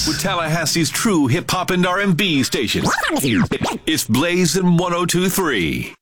with Tallahassee's true hip-hop and R&B station. It's Blazing 102.3.